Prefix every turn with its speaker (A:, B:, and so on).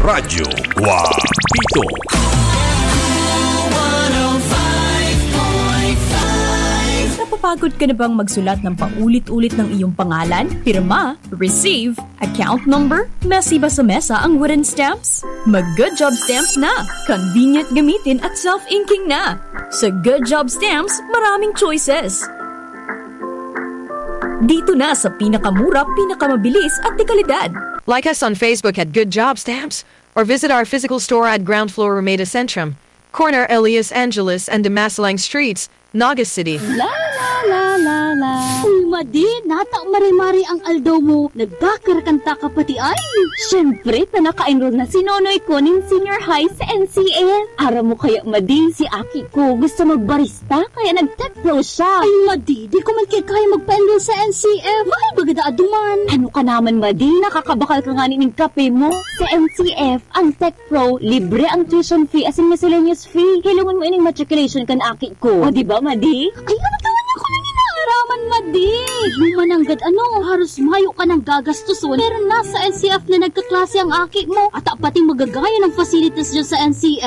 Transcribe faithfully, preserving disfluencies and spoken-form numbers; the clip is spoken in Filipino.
A: Radyo Guapito.
B: Napapagod ka na bang magsulat ng paulit-ulit ng iyong pangalan, pirma, receive, account number? Messy ba sa mesa ang wooden stamps? Mag-Good Job Stamps na! Convenient gamitin at self-inking na! Sa Good Job Stamps, maraming choices! Dito na sa pinakamura, pinakamabilis at dekalidad.
C: Like us on Facebook at Good Job Stamps or visit our physical store at ground floor Romeda Centrum, corner Elias Angeles and Demasalang Streets, Naga City.
D: La la la la la. Umadi, nata mari-mari ang aldaw mo. Nagdakar kanta ka pati ay. Siyempre, naka-enroll na si Nonoy ko ng senior high sa N C F. Ara mo kaya, Madi, si Aki ko gusto magbarista kaya nag-tech pro siya. Ay, Madi, di ko man kaya kaya magpa-enroll sa N C F. Mahal bagada aduman. Ano ka naman, Madi? Nakakabakal ka nga ng kape mo. Sa N C F, ang tech pro, libre ang tuition fee as in miscellaneous fee. Hilungan mo ining matriculation kan Aki ko. O, di ba, Madi? Ay, ano tawa niya ko lang inaaraman, Madi? Humananggad ano, haros mayo ka ng gagastuson. Pero nasa N C F na nagkaklase ang Aki mo. At pating magagaya ng facilities dyan sa N C F.